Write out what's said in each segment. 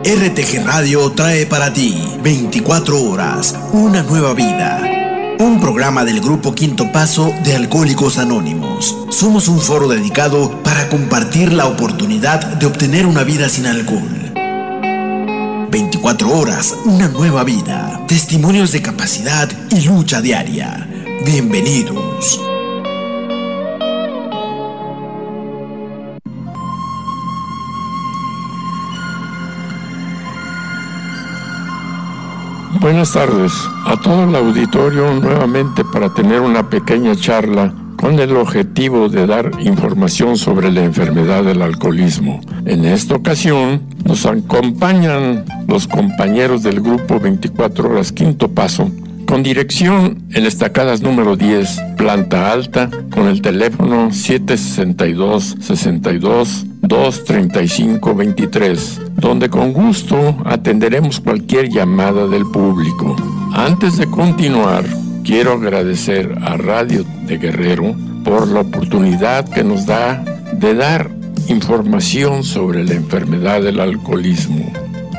RTG Radio trae para ti 24 horas, una nueva vida. Un programa del Grupo Quinto Paso de Alcohólicos Anónimos. Somos un foro dedicado para compartir la oportunidad de obtener una vida sin alcohol. 24 horas, una nueva vida. Testimonios de capacidad y lucha diaria. Bienvenidos. Buenas tardes a todo el auditorio nuevamente para tener una pequeña charla con el objetivo de dar información sobre la enfermedad del alcoholismo. En esta ocasión nos acompañan los compañeros del grupo 24 horas Quinto Paso, con dirección en Estacadas número 10, planta alta, con el teléfono 762-62-235-23, donde con gusto atenderemos cualquier llamada del público. Antes de continuar, quiero agradecer a Radio de Guerrero por la oportunidad que nos da de dar información sobre la enfermedad del alcoholismo.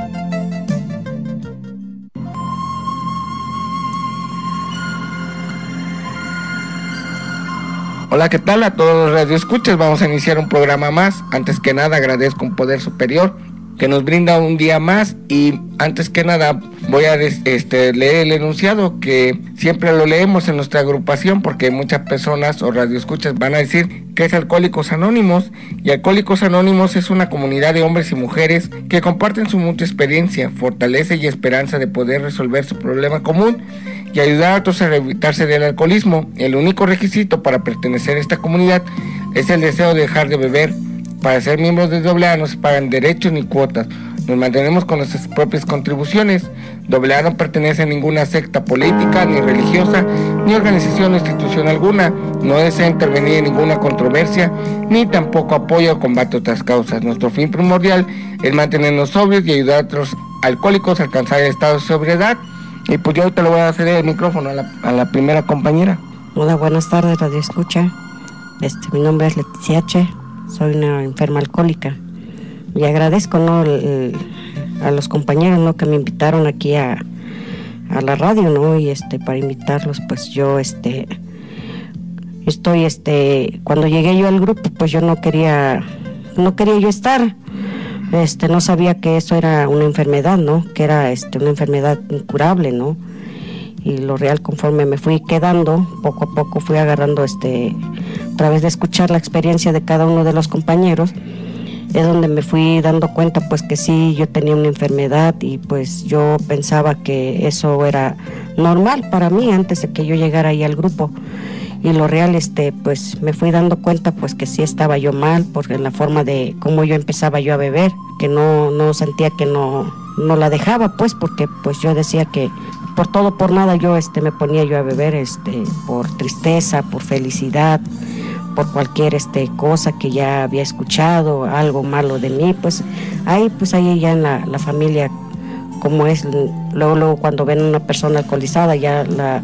Hola, ¿qué tal a todos los radioescuchas? Vamos a iniciar un programa más. Antes que nada agradezco un poder superior que nos brinda un día más, y antes que nada voy a leer el enunciado que siempre lo leemos en nuestra agrupación, porque muchas personas o radioescuchas van a decir que es Alcohólicos Anónimos, y Alcohólicos Anónimos es una comunidad de hombres y mujeres que comparten su mutua experiencia, fortaleza y esperanza de poder resolver su problema común y ayudar a otros a rehabilitarse del alcoholismo. El único requisito para pertenecer a esta comunidad es el deseo de dejar de beber. Para ser miembros de AA no se pagan derechos ni cuotas, nos mantenemos con nuestras propias contribuciones. AA no pertenece a ninguna secta política, ni religiosa, ni organización o institución alguna, no desea intervenir en ninguna controversia, ni tampoco apoya o combate otras causas. Nuestro fin primordial es mantenernos sobrios y ayudar a otros alcohólicos a alcanzar el estado de sobriedad. Y pues yo ahorita le voy a ceder el micrófono a la primera compañera. Hola, buenas tardes, Radio Escucha. Mi nombre es Leticia H., soy una enferma alcohólica. Y agradezco, ¿no?, a los compañeros, ¿no?, que me invitaron aquí a la radio, ¿no? Y para invitarlos, pues yo cuando llegué yo al grupo, pues yo no quería yo estar. No sabía que eso era una enfermedad, ¿no? Que era una enfermedad incurable, ¿no? Y lo real, conforme me fui quedando, poco a poco fui agarrando a través de escuchar la experiencia de cada uno de los compañeros, es donde me fui dando cuenta pues que sí, yo tenía una enfermedad, y pues yo pensaba que eso era normal para mí antes de que yo llegara ahí al grupo. Y lo real, pues me fui dando cuenta pues que sí estaba yo mal, porque en la forma de cómo yo empezaba yo a beber, que no sentía que no la dejaba, pues, porque pues yo decía que por todo por nada yo me ponía yo a beber, por tristeza, por felicidad, por cualquier cosa que ya había escuchado, algo malo de mí, pues ahí ya en la familia, como es, luego cuando ven a una persona alcoholizada ya la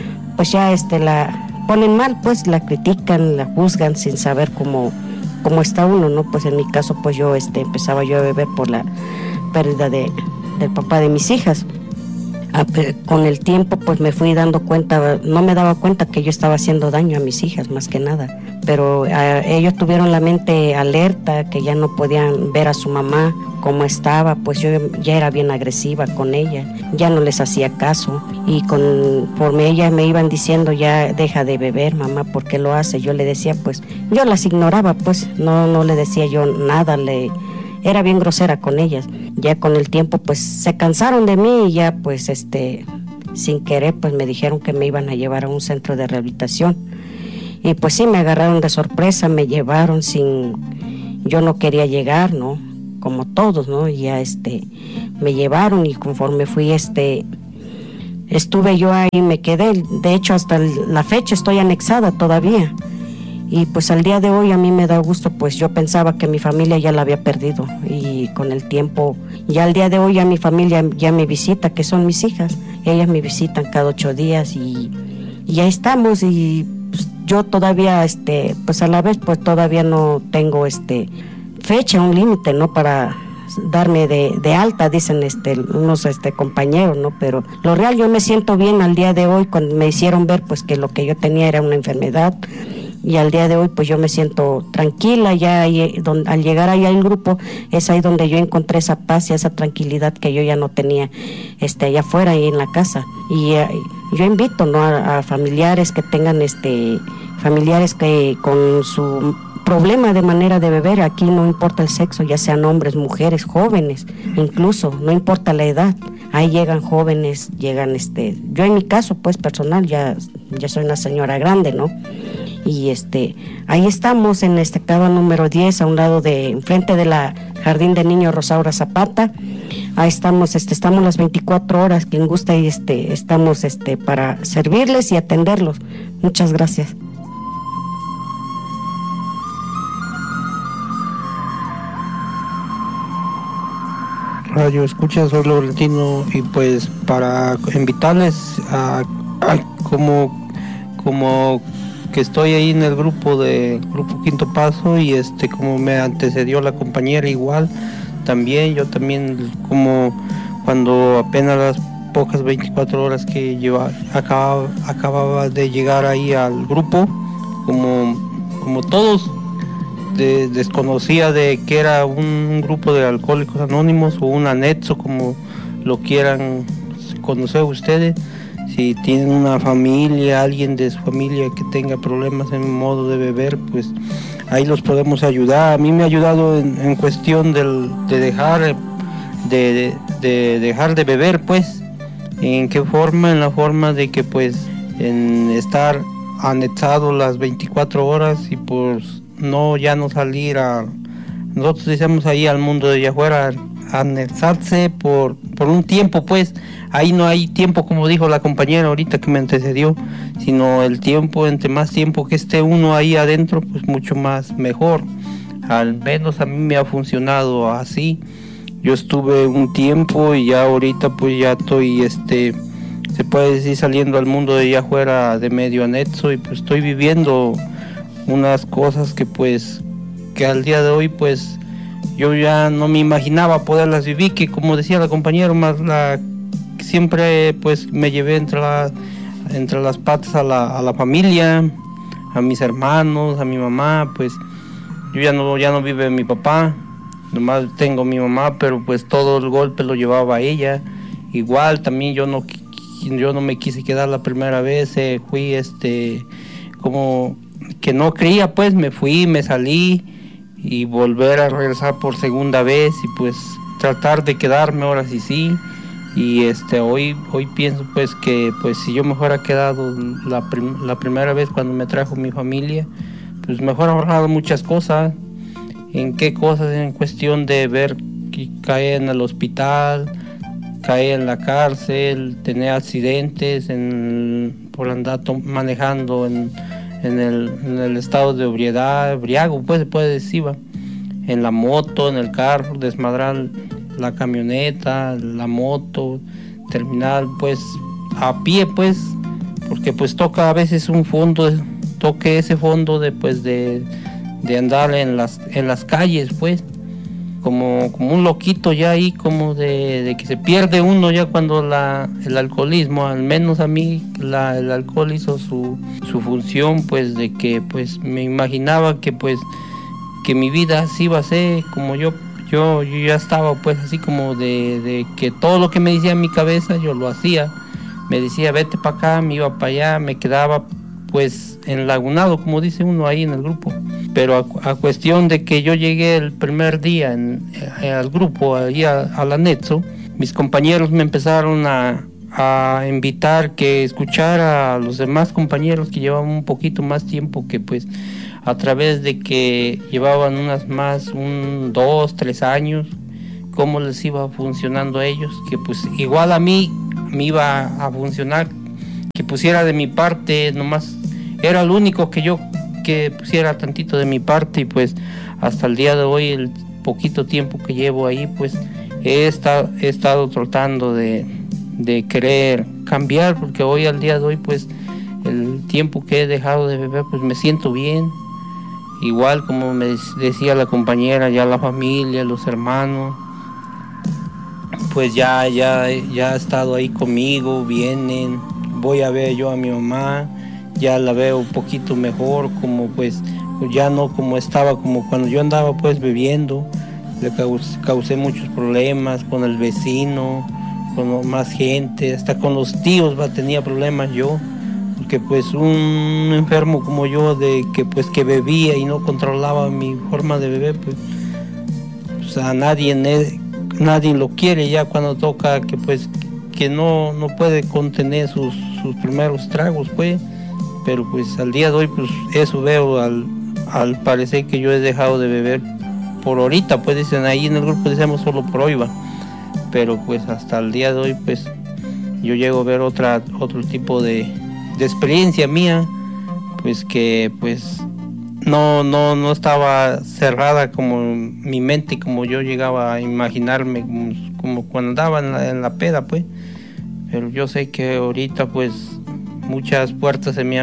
ponen mal, pues la critican, la juzgan sin saber cómo está uno, ¿no? Pues en mi caso, pues yo empezaba yo a beber por la pérdida del papá de mis hijas. Con el tiempo pues me fui dando cuenta, no me daba cuenta que yo estaba haciendo daño a mis hijas más que nada, pero ellos tuvieron la mente alerta, que ya no podían ver a su mamá como estaba, pues yo ya era bien agresiva con ella, ya no les hacía caso, y conforme ellas me iban diciendo ya deja de beber mamá, ¿por qué lo hace? Yo le decía, pues yo las ignoraba, pues no le decía yo nada, era bien grosera con ellas. Ya con el tiempo pues se cansaron de mí, y ya pues sin querer pues me dijeron que me iban a llevar a un centro de rehabilitación, y pues sí, me agarraron de sorpresa, me llevaron yo no quería llegar, ¿no? Como todos, ¿no? Y ya me llevaron, y conforme fui estuve yo ahí, me quedé, de hecho hasta la fecha estoy anexada todavía. Y pues al día de hoy a mí me da gusto, pues yo pensaba que mi familia ya la había perdido, y con el tiempo, ya al día de hoy ya mi familia ya me visita, que son mis hijas, ellas me visitan cada 8 días, y ahí estamos, y pues, yo todavía, pues a la vez, pues todavía no tengo fecha, un límite, ¿no? Para darme de alta, dicen unos compañeros, ¿no? Pero lo real, yo me siento bien al día de hoy cuando me hicieron ver pues que lo que yo tenía era una enfermedad, y al día de hoy pues yo me siento tranquila ya, al llegar allá al grupo es ahí donde yo encontré esa paz y esa tranquilidad que yo ya no tenía allá afuera y en la casa. Y yo invito, ¿no?, a familiares que tengan familiares que con su problema de manera de beber, aquí no importa el sexo, ya sean hombres, mujeres, jóvenes, incluso no importa la edad, ahí llegan jóvenes, llegan yo en mi caso pues personal ya soy una señora grande, ¿no? Y ahí estamos en cada número 10, a un lado enfrente de la Jardín de Niños Rosaura Zapata. Ahí estamos, estamos las 24 horas, quien gusta, y estamos para servirles y atenderlos. Muchas gracias. Radio Escucha, soy Laurentino, y pues para invitarles a como que estoy ahí en el grupo Quinto Paso, y como me antecedió la compañera igual, yo también como cuando apenas las pocas 24 horas que acababa de llegar ahí al grupo, como todos, desconocía de que era un grupo de Alcohólicos Anónimos o un anexo, como lo quieran conocer ustedes. Si tienen una familia, alguien de su familia que tenga problemas en modo de beber, pues ahí los podemos ayudar. A mí me ha ayudado en cuestión de dejar de beber, pues. ¿En qué forma? En la forma de que pues en estar anexado las 24 horas y pues ya no salir nosotros decimos ahí al mundo de allá afuera, anexarse por un tiempo, pues. Ahí no hay tiempo, como dijo la compañera ahorita que me antecedió, sino el tiempo, entre más tiempo que esté uno ahí adentro, pues mucho más mejor. Al menos a mí me ha funcionado así. Yo estuve un tiempo y ya ahorita pues ya estoy, se puede decir, saliendo al mundo de allá afuera de medio anexo, y pues estoy viviendo unas cosas que al día de hoy pues yo ya no me imaginaba poderlas vivir, que como decía la compañera, más siempre pues me llevé entre las patas a la familia, a mis hermanos, a mi mamá. Pues yo ya no vive mi papá, nomás tengo mi mamá, pero pues todo el golpe lo llevaba a ella. Igual también yo no me quise quedar la primera vez, fui como que no creía, pues me fui, me salí, y volver a regresar por segunda vez y pues tratar de quedarme ahora sí. Y hoy pienso pues que pues si yo me fuera quedado la primera vez cuando me trajo mi familia, pues mejor ahorrado muchas cosas. ¿En qué cosas? En cuestión de ver que cae en el hospital, cae en la cárcel, tener accidentes por andar manejando en el estado de embriago, pues se puede decir, ¿va? En la moto, en el carro, desmadrar la camioneta, la moto, terminar pues a pie, pues, porque pues toca a veces toque ese fondo de andar en las calles, pues, como un loquito ya ahí, como de que se pierde uno ya cuando el alcoholismo, al menos a mí el alcohol hizo su función, pues, de que pues me imaginaba que pues que mi vida así iba a ser, como yo ya estaba pues así como de que todo lo que me decía en mi cabeza yo lo hacía. Me decía vete para acá, me iba para allá, me quedaba pues enlagunado, como dice uno ahí en el grupo. Pero a cuestión de que yo llegué el primer día al grupo, ahí al anexo, mis compañeros me empezaron a invitar que escuchara a los demás compañeros que llevaban un poquito más tiempo, que pues a través de que llevaban 2, 3 años, cómo les iba funcionando a ellos, que pues igual a mí me iba a funcionar, que pusiera de mi parte, nomás era lo único que pusiera tantito de mi parte. Y pues hasta el día de hoy, el poquito tiempo que llevo ahí, pues he estado tratando de querer cambiar, porque hoy al día de hoy pues el tiempo que he dejado de beber pues me siento bien. Igual como me decía la compañera, ya la familia, los hermanos, pues ya ha estado ahí conmigo, vienen, voy a ver yo a mi mamá, ya la veo un poquito mejor, como pues ya no como estaba, como cuando yo andaba pues bebiendo, le causé muchos problemas con el vecino, con más gente, hasta con los tíos tenía problemas yo, porque pues un enfermo como yo de que pues que bebía y no controlaba mi forma de beber, pues a nadie lo quiere ya cuando toca que pues que no puede contener sus primeros tragos pues, pero pues al día de hoy pues eso veo al parecer que yo he dejado de beber por ahorita, pues dicen ahí en el grupo decimos solo por hoy va, pero pues hasta el día de hoy pues yo llego a ver otro tipo de experiencia mía, pues que pues no estaba cerrada como mi mente, como yo llegaba a imaginarme, como cuando andaba en la peda pues, pero yo sé que ahorita pues muchas puertas se me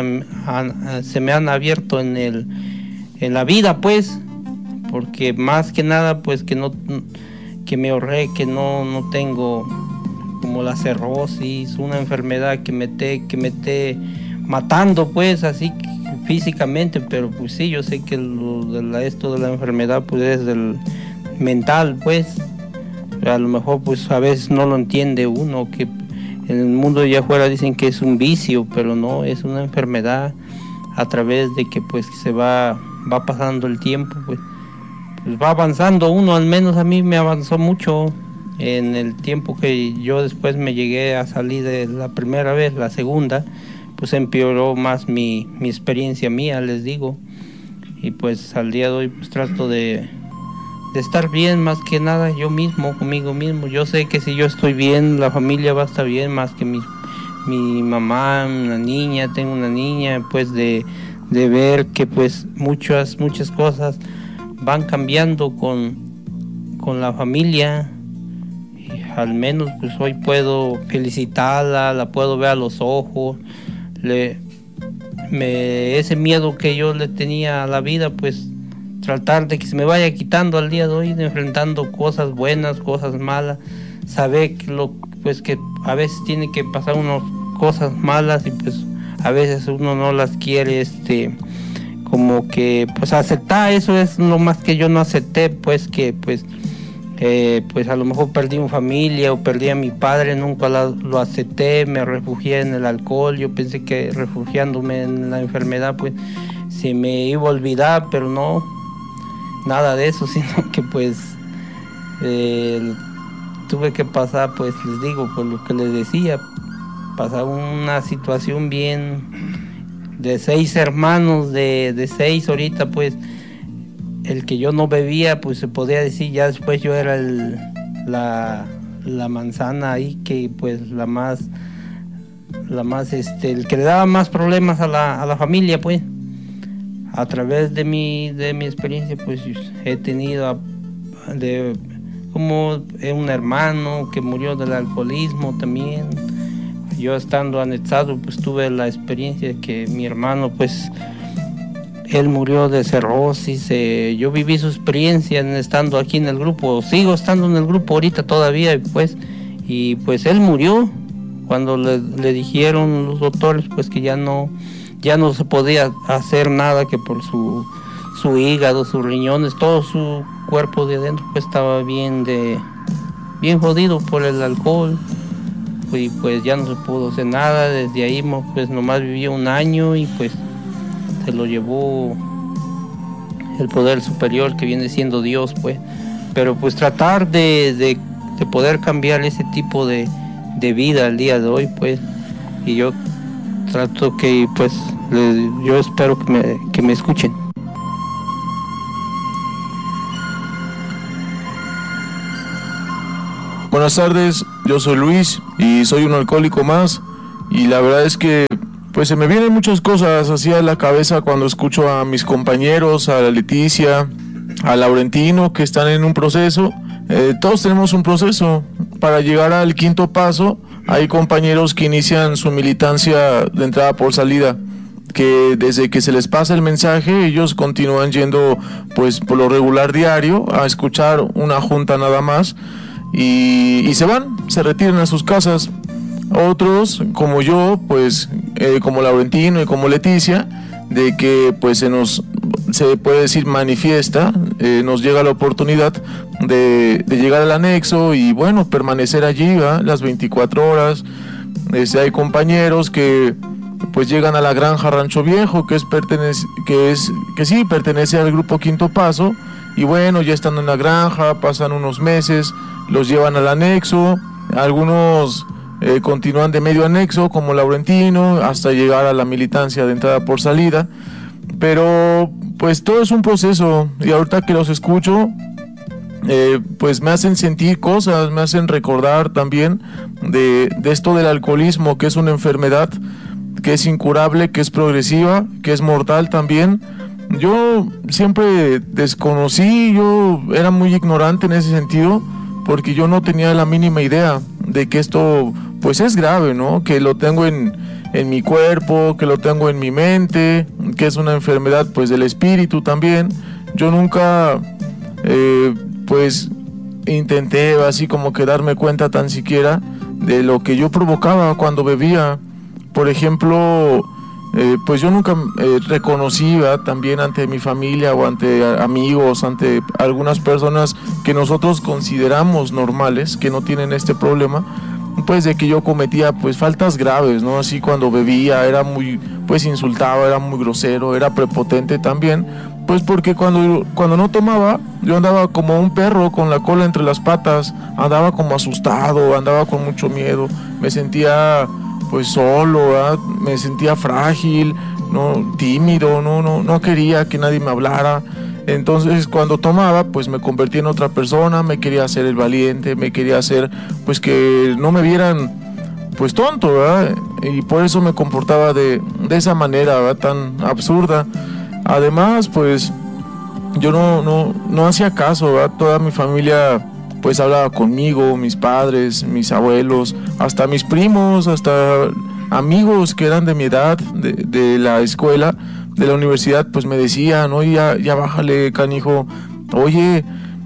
han abierto en la vida pues, porque más que nada pues que me ahorré, que no tengo como la cirrosis, una enfermedad que me esté matando pues así físicamente, pero pues sí, yo sé que esto de la enfermedad pues es del mental pues, a lo mejor pues a veces no lo entiende uno, que en el mundo de allá afuera dicen que es un vicio, pero no, es una enfermedad a través de que pues se va pasando el tiempo pues va avanzando uno, al menos a mí me avanzó mucho en el tiempo que yo después me llegué a salir de la primera vez, la segunda, pues empeoró más mi experiencia mía, les digo, y pues al día de hoy pues trato de estar bien más que nada yo mismo, conmigo mismo. Yo sé que si yo estoy bien, la familia va a estar bien, más que mi mamá, tengo una niña, pues de ver que pues muchas cosas van cambiando con la familia. Y al menos pues hoy puedo felicitarla, la puedo ver a los ojos, ese miedo que yo le tenía a la vida, pues tratar de que se me vaya quitando al día de hoy, enfrentando cosas buenas, cosas malas, saber que a veces tiene que pasar unas cosas malas y pues a veces uno no las quiere como que pues aceptar. Eso es lo más que yo no acepté, pues que pues a lo mejor perdí una familia o perdí a mi padre, nunca lo acepté, me refugié en el alcohol. Yo pensé que refugiándome en la enfermedad pues se me iba a olvidar, pero no, nada de eso, sino que pues tuve que pasar, pues les digo, por lo que les decía, pasar una situación bien de 6 hermanos, de 6 ahorita, pues el que yo no bebía, pues se podía decir, ya después yo era la manzana ahí, que pues la más el que le daba más problemas a la familia, pues a través de mi experiencia pues he tenido como un hermano que murió del alcoholismo también. Yo estando anexado pues tuve la experiencia que mi hermano pues él murió de cirrosis. Yo viví su experiencia estando aquí en el grupo, sigo estando en el grupo ahorita todavía, y pues él murió cuando le dijeron los doctores pues que ya no se podía hacer nada, que por su hígado, sus riñones, todo su cuerpo de adentro pues estaba bien jodido por el alcohol, y pues ya no se pudo hacer nada. Desde ahí pues nomás vivió 1 año y pues se lo llevó el poder superior, que viene siendo Dios, pues. Pero pues tratar de poder cambiar ese tipo de vida al día de hoy, pues, y yo trato que pues yo espero que me escuchen. Buenas tardes, yo soy Luis y soy un alcohólico más, y la verdad es que pues se me vienen muchas cosas así a la cabeza cuando escucho a mis compañeros, a la Leticia, a Laurentino, que están en un proceso. Todos tenemos un proceso para llegar al 5.º paso. Hay compañeros que inician su militancia de entrada por salida, que desde que se les pasa el mensaje ellos continúan yendo pues por lo regular diario a escuchar una junta nada más, y se van, se retiran a sus casas. Otros, como yo, pues como Laurentino y como Leticia, de que pues se puede decir manifiesta, nos llega la oportunidad de llegar al anexo y bueno, permanecer allí, ¿verdad?, las 24 horas. Hay compañeros que pues llegan a la granja Rancho Viejo, que sí pertenece al grupo Quinto Paso, y bueno, ya estando en la granja, pasan unos meses, los llevan al anexo, algunos continúan de medio anexo como Laurentino hasta llegar a la militancia de entrada por salida, pero pues todo es un proceso, y ahorita que los escucho pues me hacen sentir cosas, me hacen recordar también de esto del alcoholismo, que es una enfermedad que es incurable, que es progresiva, que es mortal también. Yo siempre desconocí, yo era muy ignorante en ese sentido, porque yo no tenía la mínima idea de que esto pues es grave, ¿no? Que lo tengo en mi cuerpo, que lo tengo en mi mente, que es una enfermedad pues del espíritu también. Yo nunca pues intenté así como que darme cuenta tan siquiera de lo que yo provocaba cuando bebía. Por ejemplo, pues yo nunca reconocí también ante mi familia o ante amigos, ante algunas personas que nosotros consideramos normales, que no tienen este problema, pues de que yo cometía pues faltas graves, ¿no? Así cuando bebía era muy, pues insultaba, era muy grosero, era prepotente también, pues porque cuando no tomaba yo andaba como un perro con la cola entre las patas, andaba como asustado, andaba con mucho miedo, me sentía pues solo, ¿verdad? Me sentía frágil, no, tímido, no quería que nadie me hablara. Entonces cuando tomaba pues me convertía en otra persona, me quería hacer el valiente, me quería hacer pues que no me vieran pues tonto, ¿verdad? Y por eso me comportaba de esa manera, ¿verdad?, tan absurda. Además pues yo no hacía caso, ¿verdad? Toda mi familia pues hablaba conmigo, mis padres, mis abuelos, hasta mis primos, hasta amigos que eran de mi edad, de la escuela, de la universidad, pues me decían, oye, ya bájale, canijo, oye,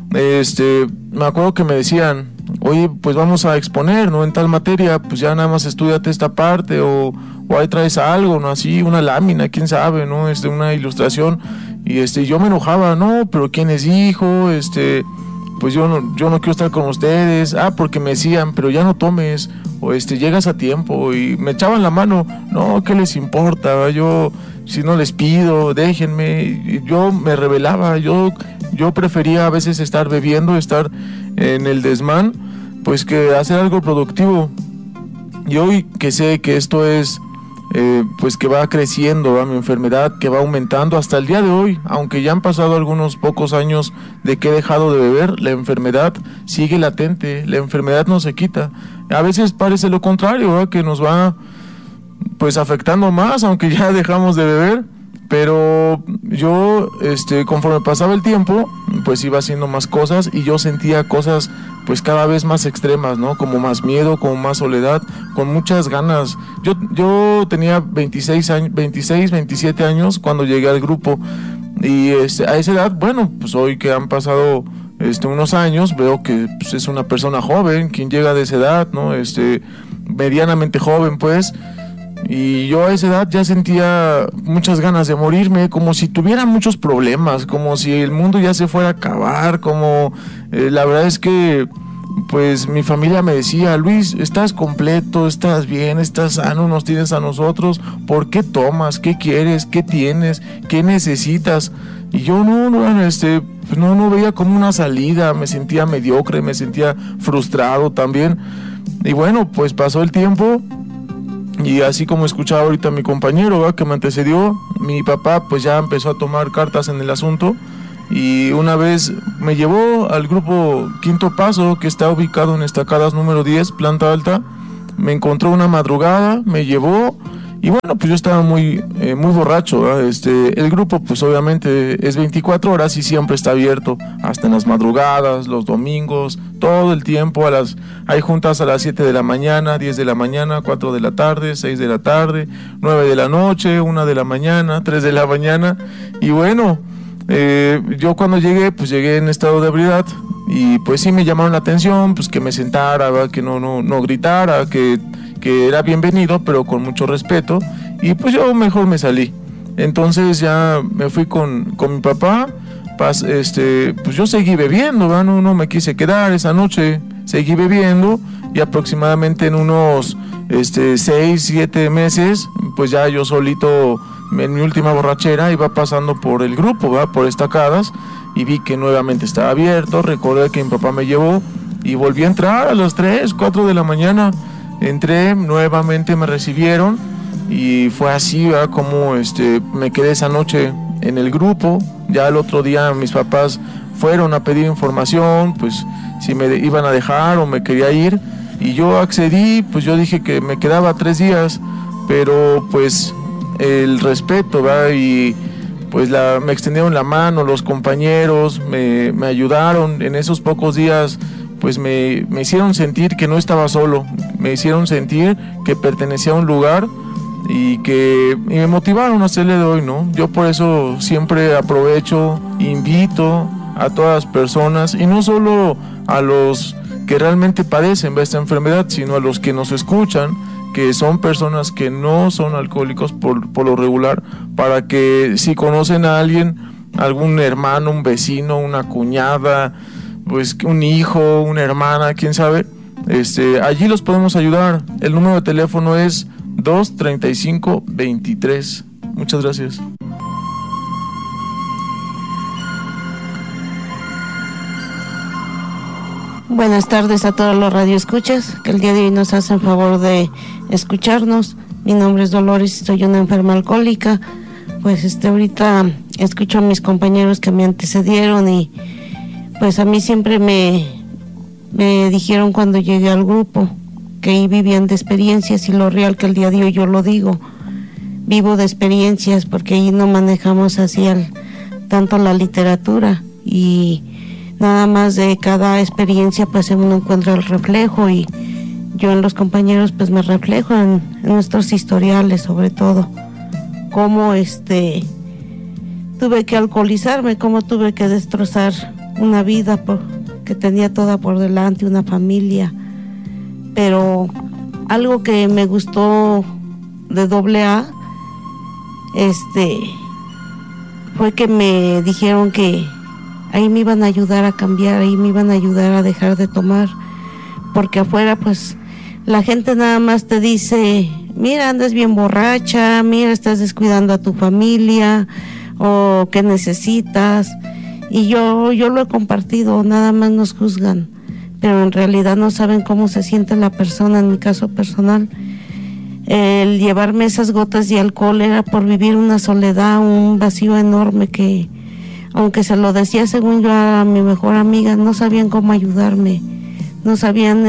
me acuerdo que me decían, oye, pues vamos a exponer, ¿no?, en tal materia, pues ya nada más estudiate esta parte, o ahí traes algo, ¿no?, así, una lámina, quién sabe, ¿no?, una ilustración, y yo me enojaba, no, pero ¿quién les dijo?, pues yo no quiero estar con ustedes, porque me decían, pero ya no tomes, o llegas a tiempo, y me echaban la mano, no, ¿qué les importa? Yo, si no les pido, déjenme, y yo me rebelaba, yo prefería a veces estar bebiendo, estar en el desmán, pues que hacer algo productivo. Y hoy que sé que esto es pues que va creciendo, ¿verdad?, mi enfermedad, que va aumentando hasta el día de hoy, aunque ya han pasado algunos pocos años de que he dejado de beber, la enfermedad sigue latente, la enfermedad no se quita. A veces parece lo contrario, ¿verdad?, que nos va pues afectando más, aunque ya dejamos de beber, pero yo conforme pasaba el tiempo pues iba haciendo más cosas y yo sentía cosas pues cada vez más extremas, ¿no? Como más miedo, como más soledad, con muchas ganas. Yo tenía 27 años cuando llegué al grupo, y a esa edad, bueno, pues hoy que han pasado unos años, veo que pues, es una persona joven quien llega de esa edad, ¿no? Medianamente joven, pues. Y yo a esa edad ya sentía muchas ganas de morirme, como si tuviera muchos problemas, como si el mundo ya se fuera a acabar, como la verdad es que pues mi familia me decía, Luis, estás completo, estás bien, estás sano, nos tienes a nosotros, ¿por qué tomas? ¿Qué quieres? ¿Qué tienes? ¿Qué necesitas? Y yo no veía como una salida, me sentía mediocre, me sentía frustrado también. Y bueno, pues pasó el tiempo. Y así como escuchaba ahorita a mi compañero, ¿verdad?, que me antecedió, mi papá pues ya empezó a tomar cartas en el asunto, y una vez me llevó al grupo Quinto Paso, que está ubicado en Estacadas número 10, planta alta. Me encontró una madrugada, me llevó, y bueno, pues yo estaba muy borracho, ¿verdad? El grupo pues obviamente es 24 horas y siempre está abierto, hasta en las madrugadas, los domingos, todo el tiempo. Hay juntas a las 7 de la mañana, 10 de la mañana, 4 de la tarde, 6 de la tarde, 9 de la noche, 1 de la mañana, 3 de la mañana. Y bueno, yo cuando llegué, pues llegué en estado de ebriedad, y pues sí me llamaron la atención, pues que me sentara, ¿verdad? Que no gritara, que era bienvenido, pero con mucho respeto, y pues yo mejor me salí. Entonces ya me fui con mi papá, pues yo seguí bebiendo, ¿verdad? No me quise quedar esa noche, seguí bebiendo, y aproximadamente en unos 6-7 meses, pues ya yo solito, en mi última borrachera, iba pasando por el grupo, ¿verdad? Por Estacadas, y vi que nuevamente estaba abierto. Recordé que mi papá me llevó y volví a entrar a las 3-4 de la mañana. Entré, nuevamente me recibieron, y fue así, ¿verdad? Como me quedé esa noche en el grupo. Ya el otro día mis papás fueron a pedir información, pues si me iban a dejar o me quería ir, y yo accedí. Pues yo dije que me quedaba 3 días, pero pues el respeto, ¿verdad? Y pues me extendieron la mano los compañeros, me ayudaron en esos pocos días. Pues me hicieron sentir que no estaba solo, me hicieron sentir que pertenecía a un lugar, y me motivaron hasta el día de hoy, ¿no? Yo por eso siempre aprovecho, invito a todas las personas, y no solo a los que realmente padecen esta enfermedad, sino a los que nos escuchan, que son personas que no son alcohólicos por lo regular, para que si conocen a alguien, algún hermano, un vecino, una cuñada, pues un hijo, una hermana, quién sabe, allí los podemos ayudar. El número de teléfono es 235-23. Muchas gracias. Buenas tardes a todos los radioescuchas que el día de hoy nos hacen favor de escucharnos. Mi nombre es Dolores, soy una enferma alcohólica. Pues ahorita escucho a mis compañeros que me antecedieron, y pues a mí siempre me dijeron cuando llegué al grupo que ahí vivían de experiencias, y lo real que el día de hoy yo lo digo, vivo de experiencias, porque ahí no manejamos así tanto la literatura, y nada más de cada experiencia pues uno encuentra el reflejo, y yo en los compañeros pues me reflejo en nuestros historiales, sobre todo cómo tuve que alcoholizarme, cómo tuve que destrozar una vida que tenía toda por delante, una familia. Pero algo que me gustó de AA fue que me dijeron que ahí me iban a ayudar a cambiar, ahí me iban a ayudar a dejar de tomar, porque afuera pues la gente nada más te dice, mira, andas bien borracha, mira, estás descuidando a tu familia, o qué necesitas, y yo lo he compartido, nada más nos juzgan, pero en realidad no saben cómo se siente la persona. En mi caso personal, el llevarme esas gotas de alcohol era por vivir una soledad, un vacío enorme que, aunque se lo decía según yo a mi mejor amiga, no sabían cómo ayudarme, no sabían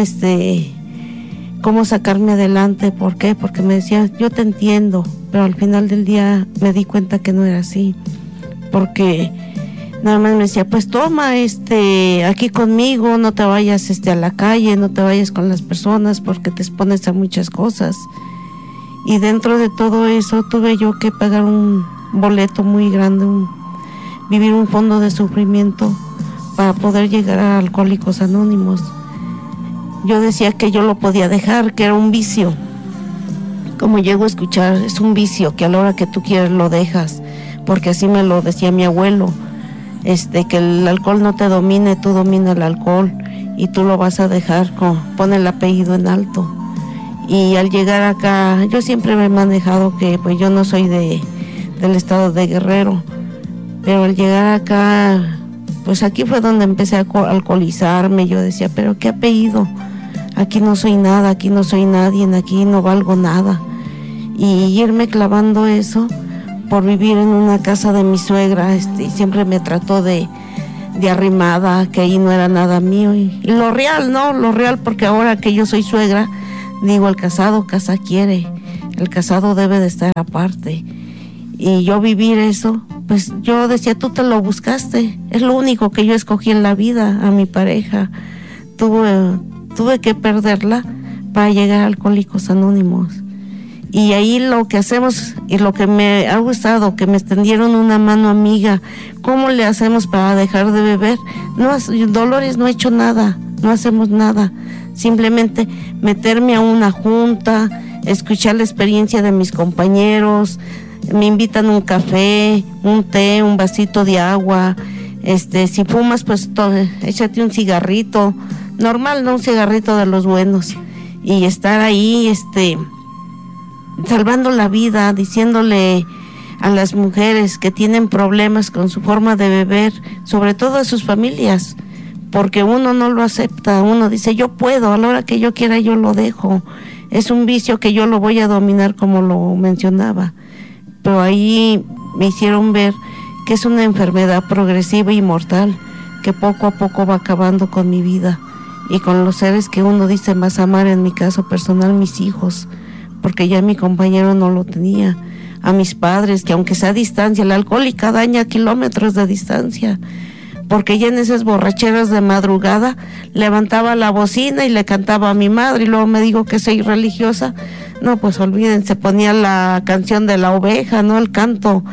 cómo sacarme adelante. ¿Por qué? Porque me decían, yo te entiendo, pero al final del día me di cuenta que no era así, porque nada más me decía, pues toma aquí conmigo, no te vayas a la calle, no te vayas con las personas porque te expones a muchas cosas. Y dentro de todo eso tuve yo que pagar un boleto muy grande, vivir un fondo de sufrimiento para poder llegar a Alcohólicos Anónimos. Yo decía que yo lo podía dejar, que era un vicio. Como llego a escuchar, es un vicio que a la hora que tú quieres lo dejas, porque así me lo decía mi abuelo. Que el alcohol no te domine, tú domina el alcohol, y tú lo vas a dejar, pon el apellido en alto. Y al llegar acá, yo siempre me he manejado que pues yo no soy del estado de Guerrero, pero al llegar acá, pues aquí fue donde empecé a alcoholizarme. Yo decía, pero ¿qué apellido? Aquí no soy nada, aquí no soy nadie, aquí no valgo nada. Y irme clavando eso por vivir en una casa de mi suegra, siempre me trató de arrimada, que ahí no era nada mío. Y lo real, ¿no? Lo real, porque ahora que yo soy suegra, digo, el casado casa quiere, el casado debe de estar aparte. Y yo vivir eso, pues yo decía, tú te lo buscaste, es lo único que yo escogí en la vida, a mi pareja. Tuve que perderla para llegar a Alcohólicos Anónimos. Y ahí lo que hacemos y lo que me ha gustado, que me extendieron una mano amiga, ¿cómo le hacemos para dejar de beber? No, Dolores, no he hecho nada, no hacemos nada, simplemente meterme a una junta, escuchar la experiencia de mis compañeros, me invitan un café, un té, un vasito de agua, si fumas pues échate un cigarrito, normal, no un cigarrito de los buenos, y estar ahí, salvando la vida, diciéndole a las mujeres que tienen problemas con su forma de beber, sobre todo a sus familias, porque uno no lo acepta, uno dice yo puedo, a la hora que yo quiera yo lo dejo, es un vicio que yo lo voy a dominar como lo mencionaba, pero ahí me hicieron ver que es una enfermedad progresiva y mortal, que poco a poco va acabando con mi vida y con los seres que uno dice más amar, en mi caso personal, mis hijos, porque ya mi compañero no lo tenía, a mis padres, que aunque sea a distancia, la alcohólica daña kilómetros de distancia, porque ya en esas borracheras de madrugada levantaba la bocina y le cantaba a mi madre, y luego me dijo que soy religiosa, no, pues olvídense, ponía la canción de la oveja, no, el canto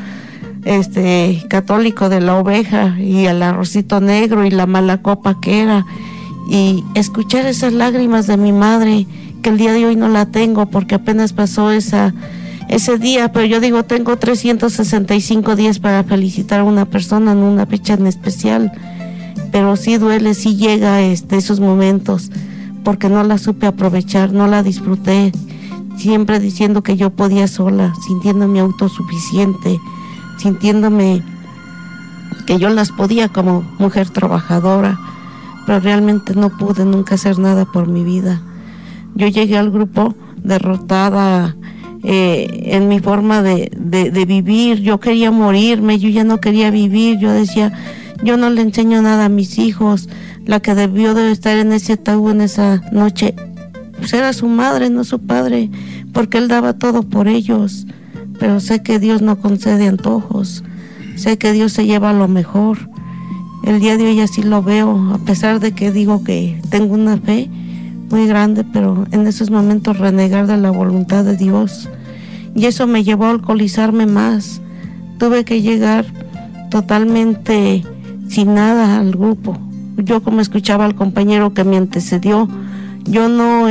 católico de la oveja, y el arrocito negro y la mala copa que era, y escuchar esas lágrimas de mi madre, que el día de hoy no la tengo porque apenas pasó ese día, pero yo digo, tengo 365 días para felicitar a una persona en una fecha en especial, pero sí duele, sí llega esos momentos, porque no la supe aprovechar, no la disfruté, siempre diciendo que yo podía sola, sintiéndome autosuficiente, sintiéndome que yo las podía como mujer trabajadora, pero realmente no pude nunca hacer nada por mi vida. Yo llegué al grupo derrotada en mi forma de vivir, yo quería morirme, yo ya no quería vivir, yo decía, yo no le enseño nada a mis hijos, la que debió de estar en ese ataúd en esa noche, pues era su madre, no su padre, porque él daba todo por ellos, pero sé que Dios no concede antojos, sé que Dios se lleva lo mejor. El día de hoy así lo veo, a pesar de que digo que tengo una fe muy grande, pero en esos momentos renegar de la voluntad de Dios, y eso me llevó a alcoholizarme más. Tuve que llegar totalmente sin nada al grupo. Yo, como escuchaba al compañero que me antecedió, yo no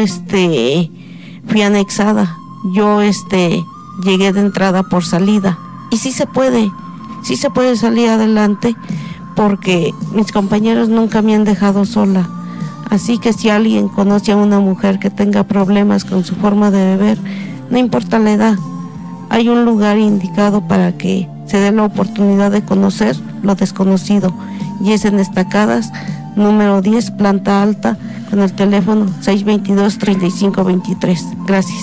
fui anexada, yo llegué de entrada por salida, y sí se puede salir adelante, porque mis compañeros nunca me han dejado sola. Así que si alguien conoce a una mujer que tenga problemas con su forma de beber, no importa la edad, hay un lugar indicado para que se dé la oportunidad de conocer lo desconocido, y es en Estacadas, número 10, planta alta, con el teléfono 622-3523. Gracias.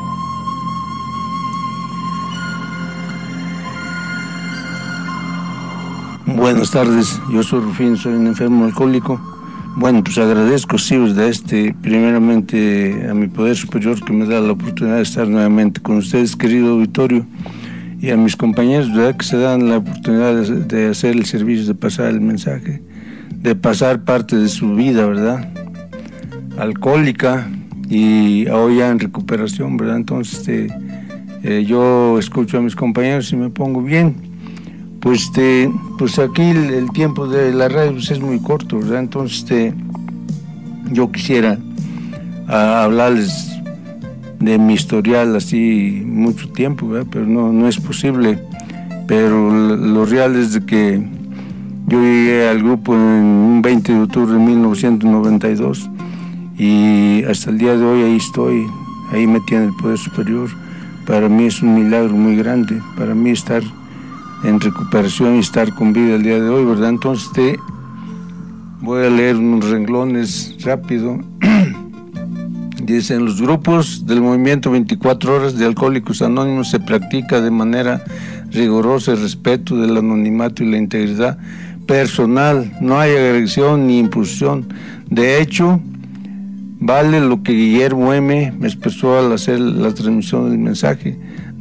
Buenas tardes, yo soy Rufín, soy un enfermo alcohólico. Bueno, pues agradezco, sí, primeramente a mi poder superior que me da la oportunidad de estar nuevamente con ustedes, querido auditorio, y a mis compañeros, ¿verdad?, que se dan la oportunidad de hacer el servicio, de pasar el mensaje, de pasar parte de su vida, ¿verdad?, alcohólica, y hoy ya en recuperación, ¿verdad? Entonces, yo escucho a mis compañeros y me pongo bien. Pues aquí el tiempo de la radio es muy corto, ¿verdad? Entonces yo quisiera hablarles de mi historial así mucho tiempo, ¿verdad? Pero no es posible. Pero lo real es de que yo llegué al grupo en un 20 de octubre de 1992 y hasta el día de hoy ahí estoy, ahí me tiene el poder superior. Para mí es un milagro muy grande, para mí estar en recuperación y estar con vida el día de hoy, ¿verdad? Entonces voy a leer unos renglones rápido. Dice: en los grupos del movimiento 24 horas de Alcohólicos Anónimos se practica de manera rigurosa el respeto del anonimato y la integridad personal, no hay agresión ni imposición. De hecho, vale lo que Guillermo M. me expresó al hacer la transmisión del mensaje: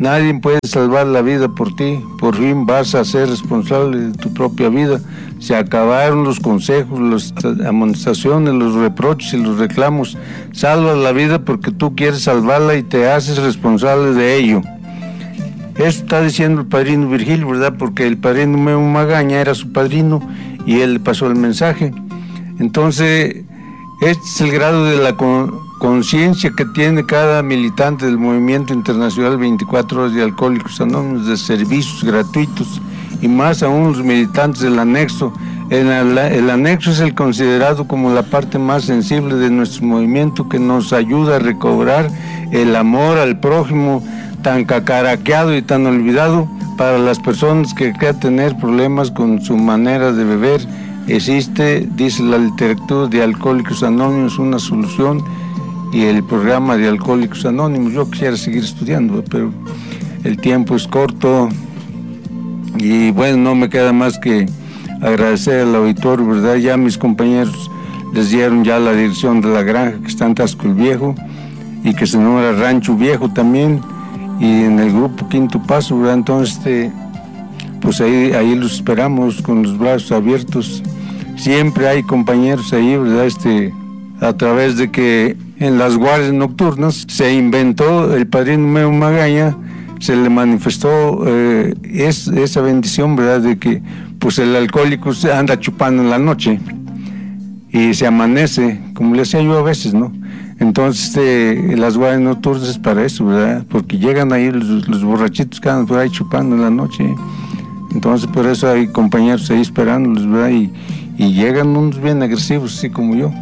Nadie puede salvar la vida por ti. Por fin vas a ser responsable de tu propia vida. Se acabaron los consejos, las amonestaciones, los reproches y los reclamos. Salvas la vida porque tú quieres salvarla y te haces responsable de ello. Esto está diciendo el padrino Virgilio, ¿verdad? Porque el padrino Memo Magaña era su padrino y él le pasó el mensaje. Entonces, este es el grado de la conciencia que tiene cada militante del Movimiento Internacional 24 Horas de Alcohólicos Anónimos, de servicios gratuitos, y más aún los militantes del anexo. El anexo es el considerado como la parte más sensible de nuestro movimiento, que nos ayuda a recobrar el amor al prójimo, tan cacaraqueado y tan olvidado para las personas que quieran tener problemas con su manera de beber. Existe, dice la literatura de Alcohólicos Anónimos, una solución, y el programa de Alcohólicos Anónimos. Yo quisiera seguir estudiando, pero el tiempo es corto y bueno, no me queda más que agradecer al auditorio, ¿verdad? Ya mis compañeros les dieron ya la dirección de la granja que está en Tasco el Viejo y que se nombra Rancho Viejo también, y en el grupo Quinto Paso, ¿verdad? Entonces, pues ahí los esperamos con los brazos abiertos. Siempre hay compañeros ahí, ¿verdad? A través de que en las guardias nocturnas se inventó el padrino Memo Magaña, se le manifestó esa bendición, ¿verdad? De que pues el alcohólico se anda chupando en la noche y se amanece, como le hacía yo a veces, ¿no? Entonces las guardias nocturnas es para eso, ¿verdad? Porque llegan ahí los borrachitos que andan por ahí chupando en la noche. Entonces por eso hay compañeros ahí esperándolos, ¿verdad? Y llegan unos bien agresivos, así como yo.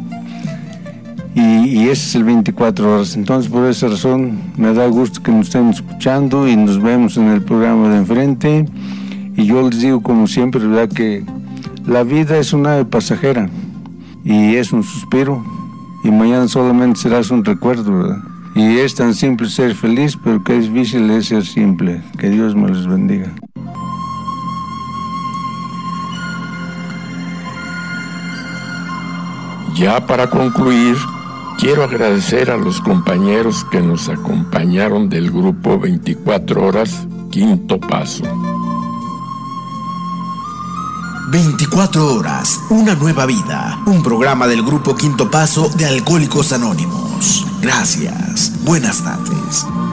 Y ese es el 24 horas. Entonces por esa razón me da gusto que nos estén escuchando y nos vemos en el programa de enfrente. Y yo les digo como siempre, ¿verdad? Que la vida es una ave pasajera y es un suspiro, y mañana solamente serás un recuerdo, ¿verdad? Y es tan simple ser feliz, pero qué difícil es ser simple. Que Dios me los bendiga. Ya para concluir, quiero agradecer a los compañeros que nos acompañaron del grupo 24 Horas, Quinto Paso. 24 Horas, una nueva vida. Un programa del grupo Quinto Paso de Alcohólicos Anónimos. Gracias. Buenas tardes.